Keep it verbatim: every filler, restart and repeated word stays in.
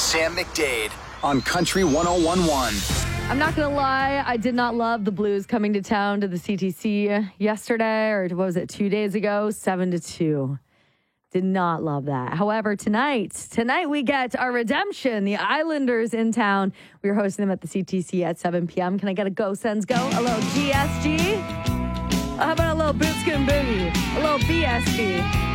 Sam McDade on Country one oh one point one. I'm not going to lie. I did not love the Blues coming to town to the C T C yesterday, or what was it, two days ago? Seven to two. Did not love that. However, tonight, tonight we get our redemption. The Islanders in town. We're hosting them at the C T C at seven p.m. Can I get a go, Sens go? A little G S G? How about a little Bootskin Boogie? A little B S B?